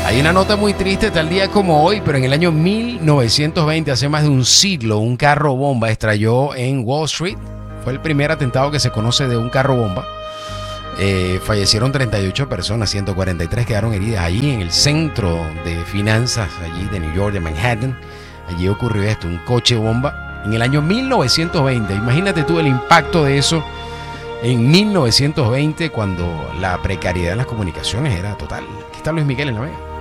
Hay una nota muy triste tal día como hoy, pero en el año 1920, hace más de un siglo, un carro bomba estalló en Wall Street. Fue el primer atentado que se conoce de un carro bomba. Fallecieron 38 personas, 143 quedaron heridas allí en el centro de finanzas allí de New York, de Manhattan. Allí ocurrió esto, un coche bomba en el año 1920. Imagínate tú el impacto de eso en 1920, cuando la precariedad en las comunicaciones era total. Aquí está Luis Miguel en la Vega.